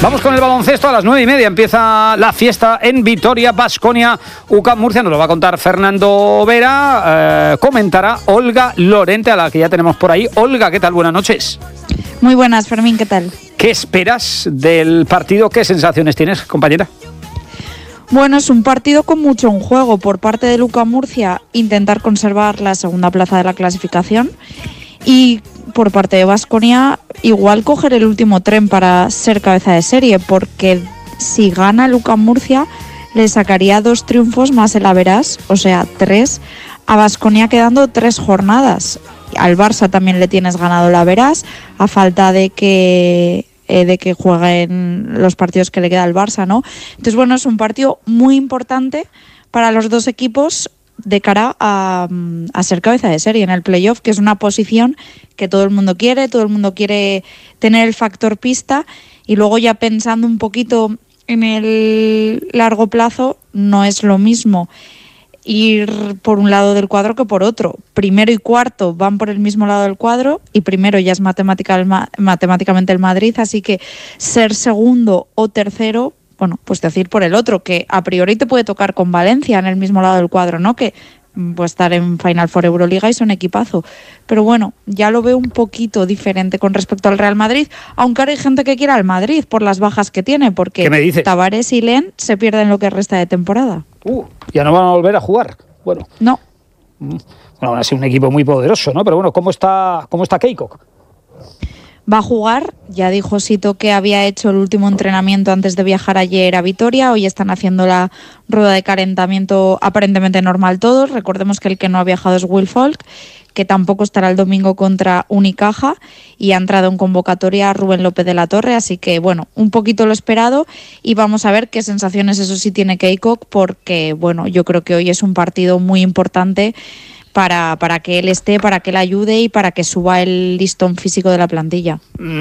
Vamos con el baloncesto. A las 9:30 empieza la fiesta en Vitoria, Baskonia, UCAM Murcia. Nos lo va a contar Fernando Vera. Comentará Olga Lorente, a la que ya tenemos por ahí. Olga, ¿qué tal? Buenas noches. Muy buenas, Fermín, ¿qué tal? ¿Qué esperas del partido? ¿Qué sensaciones tienes, compañera? Bueno, es un partido con mucho en juego. Por parte de UCAM Murcia, intentar conservar la segunda plaza de la clasificación. Y por parte de Baskonia, igual coger el último tren para ser cabeza de serie, porque si gana el UCAM Murcia, le sacaría 2 triunfos más el Averás, o sea, 3, a Baskonia quedando 3 jornadas. Al Barça también le tienes ganado el Averás, a falta de que jueguen los partidos que le queda al Barça, ¿no? Entonces, bueno, es un partido muy importante para los dos equipos de cara a ser cabeza de serie en el playoff, que es una posición que todo el mundo quiere tener el factor pista, y luego ya pensando un poquito en el largo plazo, no es lo mismo ir por un lado del cuadro que por otro. Primero y cuarto van por el mismo lado del cuadro y primero ya es matemáticamente el Madrid, así que ser segundo o tercero, bueno, pues decir por el otro, que a priori te puede tocar con Valencia en el mismo lado del cuadro, ¿no? Que puede estar en Final Four Euroliga y son equipazo. Pero bueno, ya lo veo un poquito diferente con respecto al Real Madrid, aunque ahora hay gente que quiere al Madrid por las bajas que tiene, porque Tavares y Len se pierden lo que resta de temporada. Ya no van a volver a jugar. Bueno. No. Bueno, ha sido un equipo muy poderoso, ¿no? Pero bueno, ¿cómo está Keikok? Va a jugar, ya dijo Sito que había hecho el último entrenamiento antes de viajar ayer a Vitoria. Hoy están haciendo la rueda de calentamiento aparentemente normal todos. Recordemos que el que no ha viajado es Will Folk, que tampoco estará el domingo contra Unicaja, y ha entrado en convocatoria Rubén López de la Torre, así que bueno, un poquito lo esperado, y vamos a ver qué sensaciones eso sí tiene Keikok, porque bueno, yo creo que hoy es un partido muy importante para que él esté, para que él ayude y para que suba el listón físico de la plantilla.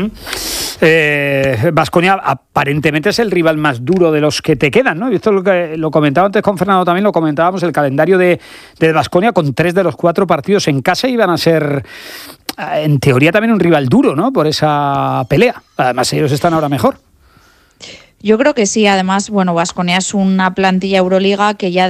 Baskonia aparentemente es el rival más duro de los que te quedan, ¿no? Y esto es lo que lo comentaba antes con Fernando, también lo comentábamos, el calendario de Baskonia, con 3 de los 4 partidos en casa iban a ser, en teoría, también un rival duro, ¿no? Por esa pelea. Además, ellos están ahora mejor. Yo creo que sí. Además, bueno, Baskonia es una plantilla Euroliga que ya